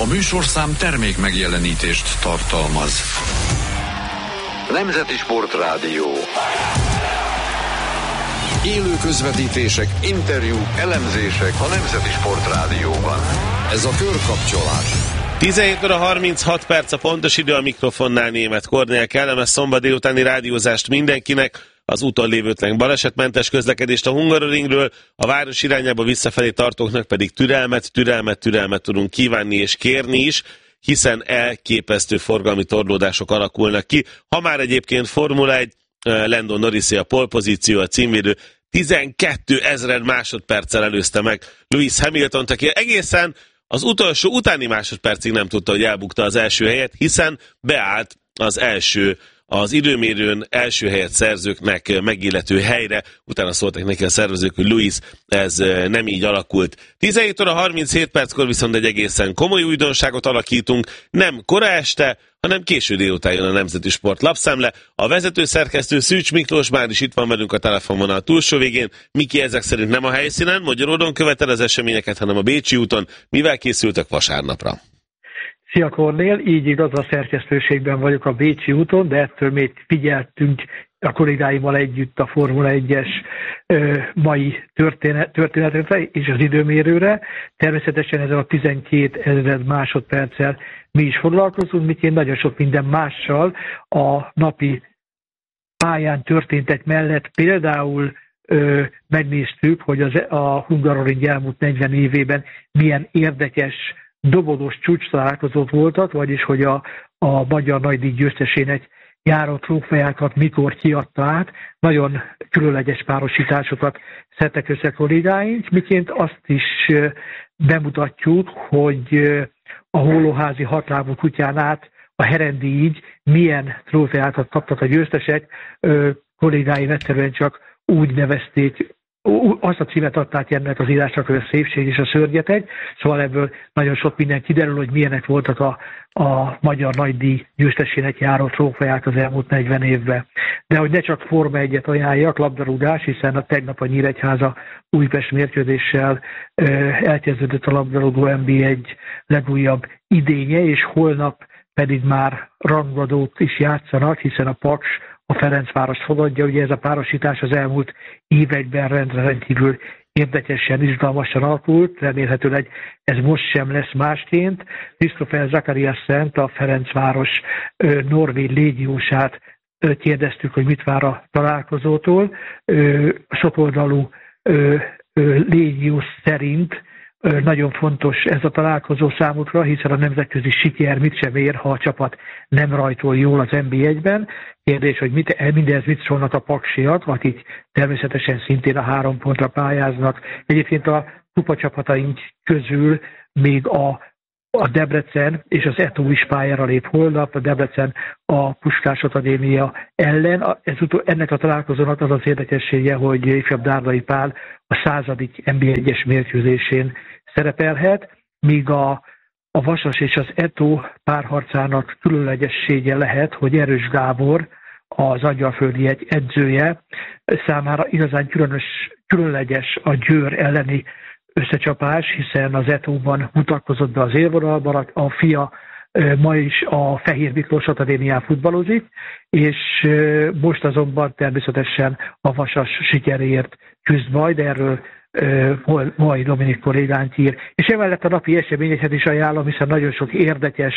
A műsorszám termék megjelenítést tartalmaz. Nemzeti Sportrádió. Élő közvetítések, interjúk, elemzések a Nemzeti Sportrádióban. Ez a körkapcsolás. 17 óra 36 perc a pontos idő, a mikrofonnál Németh Kornél. Kellemes szombat délutáni rádiózást mindenkinek, az úton lévőtlen balesetmentes közlekedést a Hungaroringről, a város irányába visszafelé tartóknak pedig türelmet tudunk kívánni és kérni is, hiszen elképesztő forgalmi torlódások alakulnak ki. Ha már egyébként Formula 1, Lando Norrisé a pole pozíció, a címvédő 12 000 másodperccel előzte meg Lewis Hamiltont, aki egészen az utolsó utáni másodpercig nem tudta, hogy elbukta az első helyet, hiszen beállt az időmérőn első helyet szerzőknek megillető helyre, utána szóltak neki a szervezők, hogy Lewis, ez nem így alakult. 17 óra 37 perckor viszont egy egészen komoly újdonságot alakítunk, nem kora este, hanem késő délután jön a Nemzeti Sport lapszemle. A vezető szerkesztő Szűcs Miklós már is itt van velünk a telefonvonal túlsó végén. Miki ezek szerint nem a helyszínen, Magyaródon követel az eseményeket, hanem a Bécsi úton. Mivel készültek vasárnapra? Szia Kornél, így igaz, a szerkesztőségben vagyok a Bécsi úton, de ettől még figyeltünk a kollégáimmal együtt a Formula 1-es mai történetre és az időmérőre. Természetesen ezzel a 12 000 másodperccel mi is foglalkozunk, miként nagyon sok minden mással a napi pályán történtek mellett. Például megnéztük, hogy a Hungaroring elmúlt 40 évében milyen érdekes dobogós csúcstalálkozók voltak, vagyis hogy a magyar nagydíj győztesének járó trófeákat mikor kiadta át. Nagyon különleges párosításokat szedtek össze kollégáink, miként azt is bemutatjuk, hogy a Hollóházi hatlábú kutyán át a Herendi így milyen trófeákat kaptak a győztesek. Kollégáim egyszerűen csak úgy nevezték, azt a címet adták ennek az írásnak, hogy a szépség és a szörnyeteg, szóval ebből nagyon sok minden kiderül, hogy milyenek voltak a magyar nagydíj győztesének járó trófeák az elmúlt 40 évben. De hogy ne csak Forma 1-et ajánljak, labdarúgás, hiszen a tegnap a Nyíregyháza Újpest mérkőzéssel elkezdődött a labdarúgó NB1 legújabb idénye, és holnap pedig már rangadót is játszanak, hiszen a Paks a Ferencvárost fogadja. Ugye ez a párosítás az elmúlt években rendkívül érdekesen, izgalmasan alakult, remélhetőleg ez most sem lesz másként. Christopher Zacharias Szent, a Ferencváros norvég légiósát kérdeztük, hogy mit vár a találkozótól. Sokoldalú légió szerint nagyon fontos ez a találkozó számukra, hiszen a nemzetközi siker mit sem ér, ha a csapat nem rajtol jól az NB1-ben. Kérdés, hogy mindez mit szólnak a paksiak, akik természetesen szintén a 3 pontra pályáznak. Egyébként a kupacsapataink közül még a Debrecen és az ETO is pályára lép holnap, a Debrecen a Puskás Akadémia ellen. Ennek a találkozónak az az érdekessége, hogy ifjabb Dárdai Pál a 100. NB1-es mérkőzésén szerepelhet, míg a Vasas és az ETO párharcának különlegessége lehet, hogy Erős Gábor, az Angyalföldi egy edzője számára igazán különleges a Győr elleni összecsapás, hiszen az ETO-ban mutatkozott be az élvonalban, a fia ma is a Fehér Miklós Akadémián futballozik, és most azonban természetesen a Vasas sikeréért küzd majd, erről mai Dominik kollégánk ír. És emellett a napi eseményeket is ajánlom, hiszen nagyon sok érdekes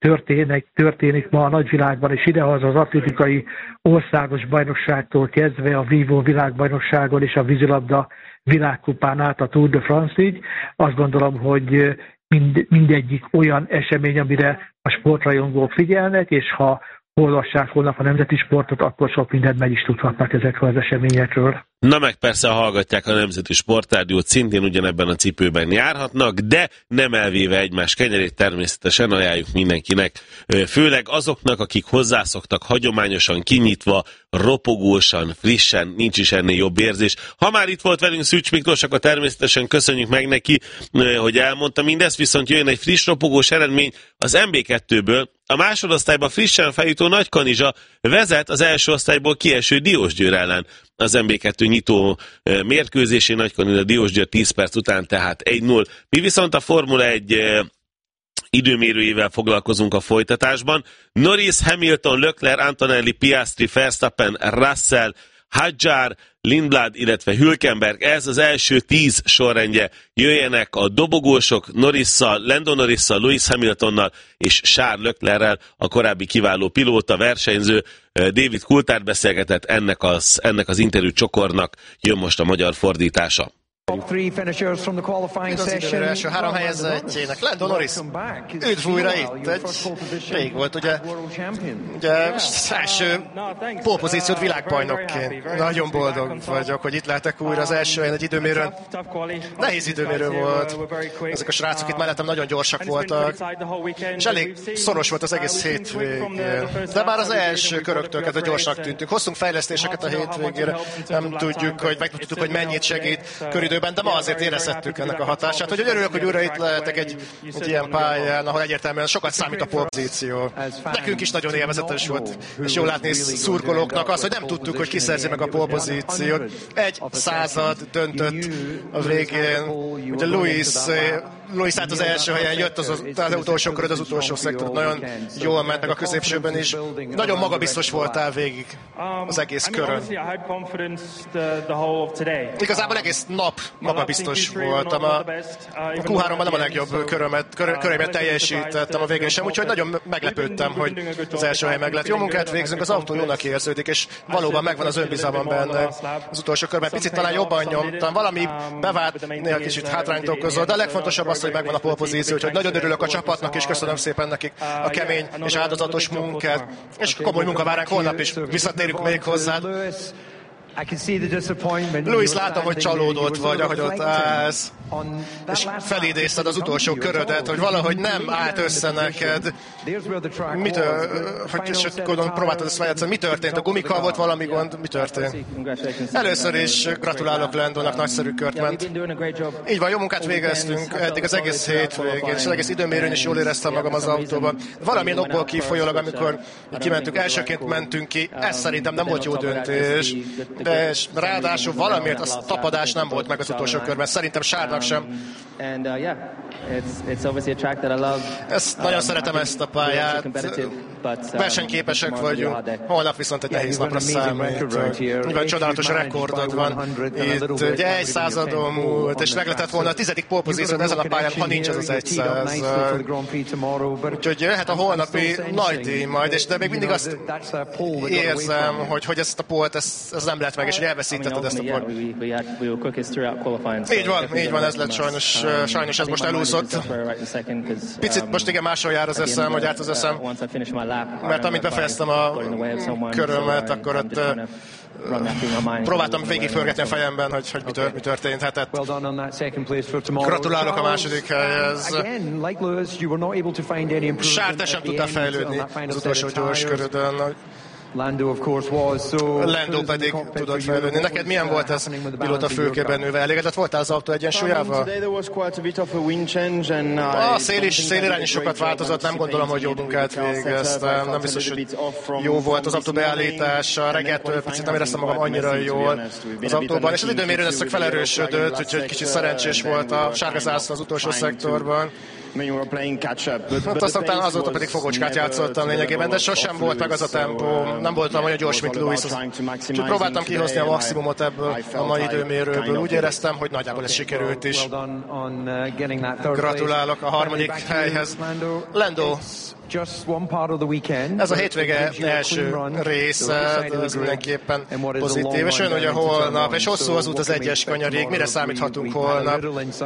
történik ma a nagyvilágban, és idehaza az atlétikai országos bajnokságtól kezdve a Vívó világbajnokságon és a vízilabda világkupán át a Tour de France-ig. Azt gondolom, hogy mindegyik olyan esemény, amire a sportrajongók figyelnek, és ha olvassák holnap a Nemzeti Sportot, akkor sok mindent meg is tudhatnak ezekről az eseményekről. Na meg persze, ha hallgatják a Nemzeti Sportrádiót, szintén ugyanebben a cipőben járhatnak, de nem elvéve egymás kenyerét, természetesen ajánljuk mindenkinek, főleg azoknak, akik hozzászoktak hagyományosan, kinyitva, ropogósan, frissen, nincs is ennél jobb érzés. Ha már itt volt velünk Szűcs Miklós, akkor természetesen köszönjük meg neki, hogy elmondta mindezt, viszont jön egy friss, ropogós eredmény az MB2-ből. A másodosztályban frissen feljutó Nagykanizsa vezet az első osztályból kieső Diósgyőr ellen. Az MB2 nyitó mérkőzésén Nagykanizsa Diósgyőr 10 perc után, tehát 1-0. Mi viszont a Formula 1 időmérőjével foglalkozunk a folytatásban. Norris, Hamilton, Leclerc, Antonelli, Piastri, Verstappen, Russell, Hadjar, Lindblad, illetve Hülkenberg, ez az első 10 sorrendje. Jöjjenek a dobogósok Norrisszal, Lando Norrisszal, Lewis Hamiltonnal és Charles Leclerrel, a korábbi kiváló pilóta, versenyző. David Coulthard beszélgetett, ennek az interjú csokornak jön most a magyar fordítása. Az időmérő első 3 helyezettjének. Lando Norris, üdv újra itt. Rég volt, ugye az első pole-pozíciót világbajnokként. Nagyon boldog vagyok, hogy itt lehetek újra az első helyen egy időmérőn. Nehéz időmérő volt. Ezek a srácok itt mellettem nagyon gyorsak voltak, és elég szoros volt az egész hétvégén. De már az első köröktől kezdve gyorsnak tűntünk. Hoztunk fejlesztéseket a hétvégére, nem tudjuk, hogy mennyit segít köridőben, de ma azért érezhettük ennek a hatását, hogy örülök, hogy újra itt lehetek egy ilyen pályán, ahol egyértelműen sokat számít a polpozíció. Nekünk is nagyon élvezetes volt, és jól látni szurkolóknak az, hogy nem tudtuk, hogy ki szerzi meg a polpozíciót. 1/100 döntött a végén. Ugye Lewis állt az első helyen, jött az utolsó köröd, az utolsó szektor, nagyon jól ment meg a középsőben is. Nagyon magabiztos voltál végig az egész körön. Igazából egész nap magabiztos voltam. A Q3-ban nem a legjobb körömet teljesítettem a végén sem, úgyhogy nagyon meglepődtem, hogy az első hely meg lett. Jó munkát végzünk, az autó jónak érződik, és valóban megvan az önbizalmam benne. Az utolsó körben picit talán jobban nyomtam, valami bevált, néha kicsit hátrányt okozott, de a legfontosabb az, hogy megvan a polpozíció, úgyhogy nagyon örülök a csapatnak, és köszönöm szépen nekik a kemény és áldozatos munkát, és komoly munka vár ránk holnap is. Visszatérünk még hozzá. Lewis, látom, hogy csalódott vagy, ahogy ott állsz, és felidézted az utolsó körödet, hogy valahogy nem állt össze neked. Próbáltad ezt feljátszani, mi történt? A gumikkal volt valami gond? Mi történt? Először is gratulálok Landónak, nagyszerű kört ment. Így van, jó munkát végeztünk eddig az egész hétvégén, és az egész időmérőn is jól éreztem magam az autóban. Valamilyen okból kifolyólag, amikor kimentünk, elsőként mentünk ki, ez szerintem nem volt jó döntés. De ráadásul valamiért az tapadás nem volt meg az utolsó körben. Szerintem Sárnak sem. Ezt nagyon szeretem, ezt a pályát. Versenyképesek vagyunk. Holnap viszont egy nehéz napra számít. Nyilván csodálatos rekordod van. Itt ugye 1/100 múlt, és meg lehetett volna a 10. polpozíciót ezen a pályán, ha nincs ez az 1/100. Úgyhogy jöhet a holnapi nagy díj majd, de még mindig azt érzem, hogy ezt a polt, ez nem lett meg, és hogy elveszítetted ezt a polt. Így van, ez lett sajnos ez most elúszott. Picit most igen máshol jár az eszem, hogy át az eszem, mert amint befejeztem a körömet, akkor ott próbáltam végigförgetni a fejemben, hogy mi történhet. Gratulálok a második helyhez. Sár, te sem tudtál fejlődni az utolsó gyors körödön. Lando pedig tudott fejlődni. Neked milyen volt ez pilóta fülkében nőve? Elégedett voltál az autó egyensúlyával? A szélirány is sokat változott, nem gondolom, hogy jó munkát végeztem. Nem biztos, hogy jó volt az autó beállítása. Reggeltől picit nem éreztem magam annyira jól az autóban, és az időmérőn ez csak felerősödött, úgyhogy kicsit szerencsés volt a sárga zászló az utolsó szektorban. Hát aztán azóta pedig fogocskát játszottam lényegében, de sosem volt meg az a tempó, nem voltam olyan gyors, mint Lewis. Úgyhogy próbáltam kihozni a maximumot ebből a mai időmérőből. Úgy éreztem, hogy nagyjából ez sikerült is. Gratulálok a harmadik helyhez. Lando, ez a hétvége első része, ez mindenképpen pozitív, és ön ugye holnap, és hosszú az út az egyes kanyarig, mire számíthatunk holnap?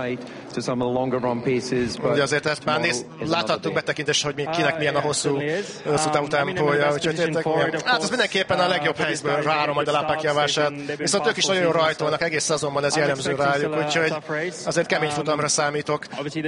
Ugye azért ezt már láthattuk betekintést, hogy kinek milyen a hosszú távú tempója, úgyhogy hát ez mindenképpen a legjobb helyzből várom majd a lápák javását, viszont ők is nagyon jól rajtolnak, egész szezonban ez jellemző rájuk, úgyhogy azért kemény futamra számítok.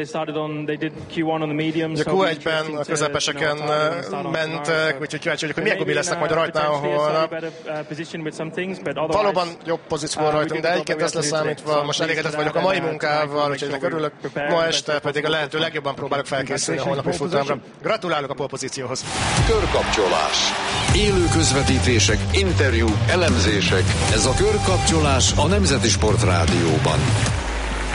Ugye Q1-ben a közepeseken mentek, úgyhogy kíváncsi vagyok, hogy milyen gumi lesznek majd a rajtnál holnap. Valóban jobb pozíció rajtunk, de egyébként ezt leszámítva most elégedett vagyok a mai munkával, úgyhogy ennek örülök. Ma este pedig a lehető legjobban próbálok felkészülni a holnapi futamra. Gratulálok a polpozícióhoz! Körkapcsolás. Élő közvetítések, interjú, elemzések. Ez a Körkapcsolás a Nemzeti Sport Rádióban.